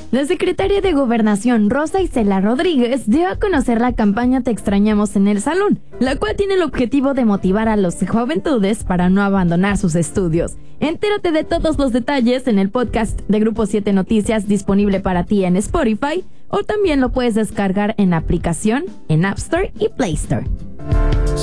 La secretaria de Gobernación, Rosa Isela Rodríguez, dio a conocer la campaña Te extrañamos en el salón, la cual tiene el objetivo de motivar a los juventudes para no abandonar sus estudios. Entérate de todos los detalles en el podcast de Grupo 7 Noticias, disponible para ti en Spotify, o también lo puedes descargar en la aplicación en App Store y Play Store.